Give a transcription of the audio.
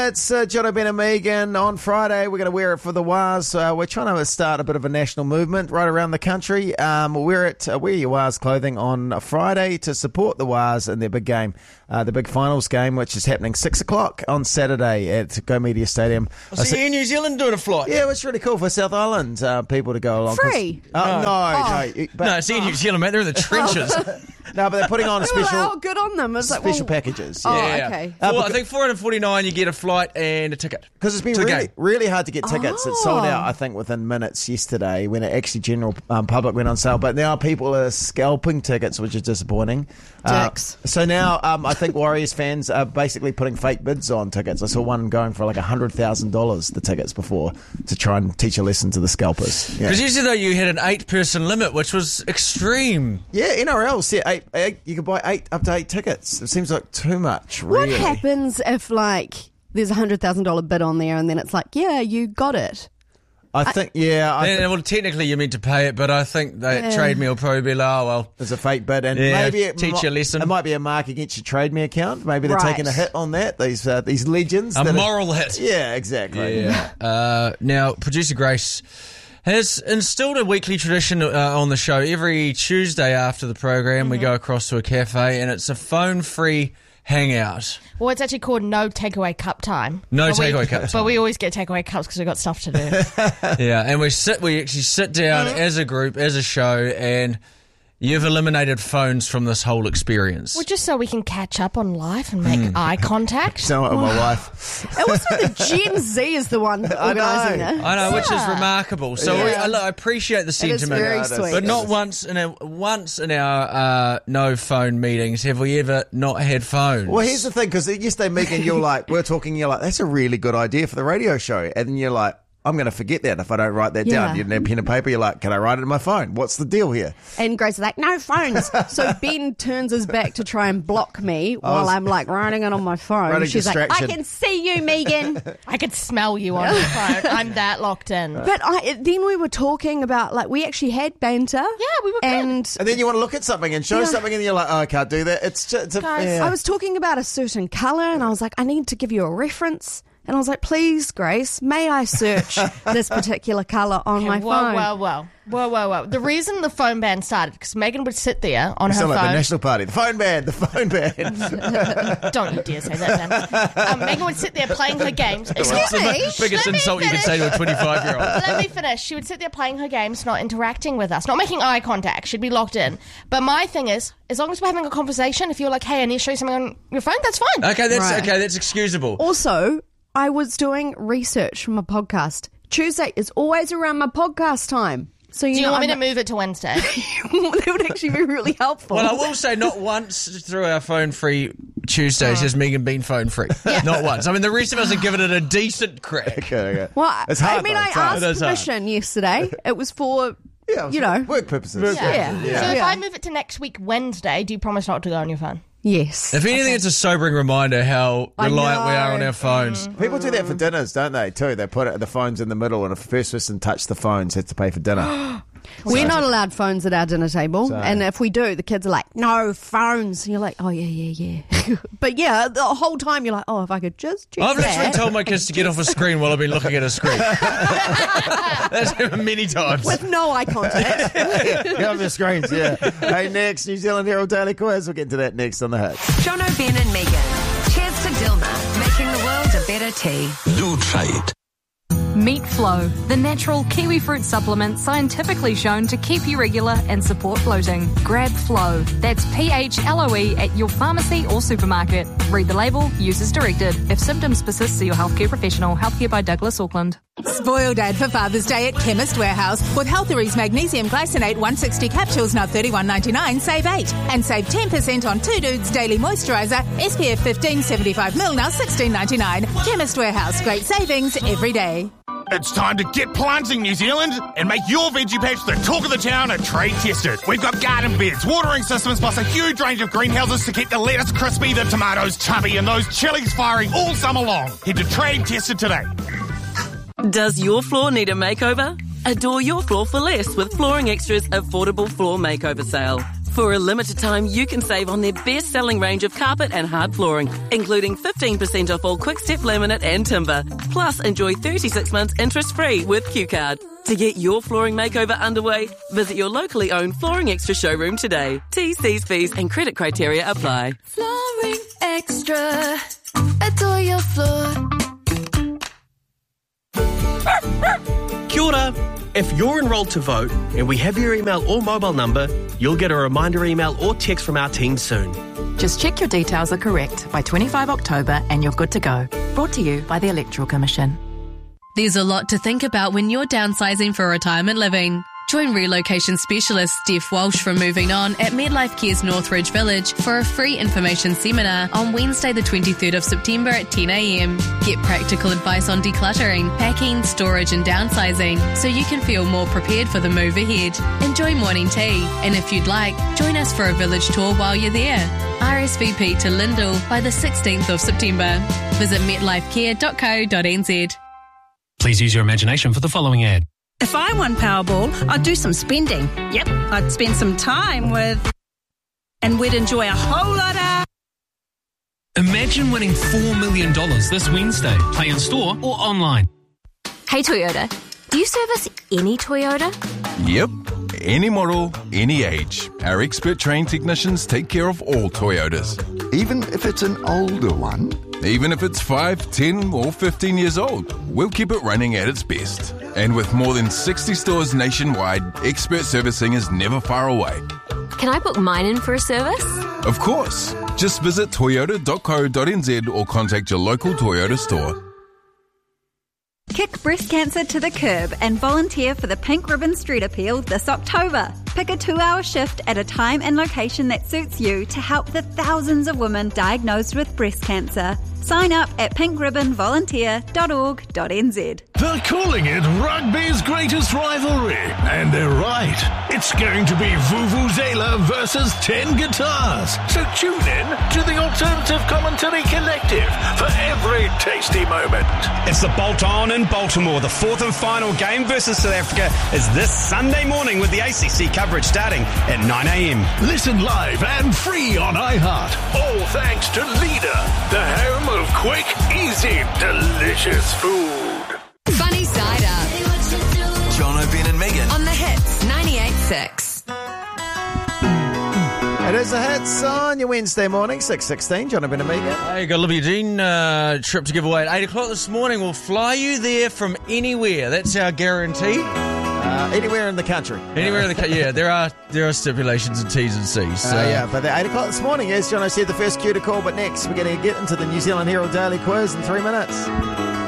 It's Jono, Ben and Megan. On Friday, we're going to wear it for the Waz. We're trying to start a bit of a national movement right around the country. Wear your Waz clothing on Friday to support the Waz in their big game, the big finals game, which is happening 6 o'clock on Saturday at Go Media Stadium. I see Air New Zealand doing a flight. Yeah, it's really cool for South Island people to go along. Free? No. No, it's Air New Zealand, mate. They're in the trenches. No, but they're putting on special good on them. It's like, special packages. Okay. I think $449 you get a flight and a ticket. Because it's been really hard to get tickets. It sold out, I think, within minutes yesterday when it actually general public went on sale. But now people are scalping tickets, which is disappointing. Dicks. So now I think Warriors fans are basically putting fake bids on tickets. I saw one going for like $100,000, the tickets before, to try and teach a lesson to the scalpers. Because usually, though, you had an 8-person limit, which was extreme. Yeah, NRLs, eight, you can buy up to 8 tickets. It seems like too much, really. What happens if, there's a $100,000 bid on there and then it's like, yeah, you got it? I think, well, technically you're meant to pay it, but I think that Trade Me will probably be like, oh, well. There's a fake bid, and maybe teach you a lesson. It might be a mark against your Trade Me account. Maybe they're taking a hit on that, these legends. A moral hit. Yeah, exactly. Yeah. Now, producer Grace has instilled a weekly tradition on the show. Every Tuesday after the program, we go across to a cafe, and it's a phone-free hangout. Well, it's actually called No Takeaway Cup Time. No takeaway cup time. But we always get takeaway cups because we've got stuff to do. Yeah, and we actually sit down as a group, as a show, and you've eliminated phones from this whole experience. Well, just so we can catch up on life and make eye contact. So my wife. It was the Gen Z is the one organising it. I know, which is remarkable. So I appreciate the sentiment. It is very sweet. But not once in our no phone meetings have we ever not had phones. Well, here's the thing, because yesterday, Megan, you're like, that's a really good idea for the radio show. And then you're like, I'm going to forget that if I don't write that down. You didn't have pen and paper. You're like, can I write it in my phone? What's the deal here? And Grace is like, no phones. So Ben turns his back to try and block me while I'm writing it on my phone. She's like, I can see you, Megan. I could smell you on the phone. I'm that locked in. But then we were talking about, we actually had banter. Yeah, we were good. And then you want to look at something and show something and you're like, I can't do that. I was talking about a certain colour and I was like, I need to give you a reference. And I was like, please, Grace, may I search this particular colour on my phone? Whoa. The reason the phone ban started, because Megan would sit there on her phone. Like the National Party. The phone ban. Don't you dare say that, Dan. Megan would sit there playing her games. Excuse me? The biggest insult you could say to a 25-year-old. Let me finish. She would sit there playing her games, not interacting with us, not making eye contact. She'd be locked in. But my thing is, as long as we're having a conversation, if you're like, hey, I need to show you something on your phone, that's fine. Okay, that's excusable. Also, I was doing research from a podcast. Tuesday is always around my podcast time. So do you want me to move it to Wednesday? That would actually be really helpful. Well, I will say not once through our phone-free Tuesdays has Megan been phone-free. Yeah. Not once. I mean, the rest of us have given it a decent crack. Okay. Well, it's hard, I asked permission yesterday. It was for... work purposes. Yeah. So if I move it to next week, Wednesday, do you promise not to go on your phone? Yes. If anything, it's a sobering reminder how reliant we are on our phones. People do that for dinners, don't they, too? They put the phones in the middle, and if the first person touched the phones, has to pay for dinner. We're not allowed phones at our dinner table. And if we do, the kids are like, no phones. And you're like, oh, yeah. But yeah, the whole time you're like, oh, if I could just check I've literally told my kids to get off a screen while I've been looking at a screen. That's happened many times. With no eye contact. Get off your screens, yeah. Hey, next, New Zealand Herald Daily Quiz. We'll get to that next on The Hit. Jono, Ben and Megan. Cheers to Dilma, making the world a better tea. Nutrite. Meat Flow, the natural kiwi fruit supplement scientifically shown to keep you regular and support bloating. Grab Flow. That's PHLOE at your pharmacy or supermarket. Read the label, use as directed. If symptoms persist, see your healthcare professional. Healthcare by Douglas Auckland. Spoil Dad for Father's Day at Chemist Warehouse. With Healthery's Magnesium Glycinate 160 capsules, now $31.99, save 8. And save 10% on Two Dudes Daily Moisturiser, SPF 15 75ml, now $16.99. Chemist Warehouse, great savings every day. It's time to get planting, New Zealand, and make your veggie patch the talk of the town and trade tested. We've got garden beds, watering systems, plus a huge range of greenhouses to keep the lettuce crispy, the tomatoes chubby, and those chilies firing all summer long. Head to Trade Tested today. Does your floor need a makeover? Adore your floor for less with Flooring Extra's affordable floor makeover sale. For a limited time, you can save on their best-selling range of carpet and hard flooring, including 15% off all Quickstep laminate and timber. Plus, enjoy 36 months interest-free with Q-Card. To get your flooring makeover underway, visit your locally owned Flooring Extra showroom today. T's, C's, fees and credit criteria apply. Flooring Extra. Adore your floor. Kia ora. If you're enrolled to vote and we have your email or mobile number, you'll get a reminder email or text from our team soon. Just check your details are correct by 25 October and you're good to go. Brought to you by the Electoral Commission. There's a lot to think about when you're downsizing for retirement living. Join relocation specialist Steph Walsh from Moving On at Medlife Care's Northridge Village for a free information seminar on Wednesday the 23rd of September at 10 a.m. Get practical advice on decluttering, packing, storage and downsizing so you can feel more prepared for the move ahead. Enjoy morning tea and if you'd like, join us for a village tour while you're there. RSVP to Lyndall by the 16th of September. Visit metlifecare.co.nz. Please use your imagination for the following ad. If I won Powerball, I'd do some spending. Yep, I'd spend some time with... and we'd enjoy a whole lot of... Imagine winning $4 million this Wednesday. Play in store or online. Hey Toyota, do you service any Toyota? Yep, any model, any age. Our expert trained technicians take care of all Toyotas. Even if it's an older one? Even if it's 5, 10 or 15 years old, we'll keep it running at its best. And with more than 60 stores nationwide, expert servicing is never far away. Can I book mine in for a service? Of course. Just visit toyota.co.nz or contact your local Toyota store. Kick breast cancer to the curb and volunteer for the Pink Ribbon Street Appeal this October. Pick a 2-hour shift at a time and location that suits you to help the thousands of women diagnosed with breast cancer. Sign up at pinkribbonvolunteer.org.nz. They're calling it rugby's greatest rivalry, and they're right. It's going to be Vuvuzela versus 10 guitars. So tune in to the Alternative Commentary Collective for every tasty moment. It's the Bolt On in Baltimore. The fourth and final game versus South Africa is this Sunday morning with the ACC coverage starting at 9 a.m. Listen live and free on iHeart. All thanks to Leader, the home of quick, easy, delicious food. Funny Side Up. Jono, Ben and Megan. On the Hits 98.6. It is the Hits on your Wednesday morning, 6:16. Jono, Ben and Megan. Hey, got Olivia Dean trip to give away at 8 o'clock this morning. We'll fly you there from anywhere. That's our guarantee. Anywhere in the country. Anywhere in the country, yeah. There are stipulations and T's and C's. So. Yeah, but at 8 o'clock this morning, as Jono said, the first cue to call. But next, we're going to get into the New Zealand Herald Daily Quiz in 3 minutes.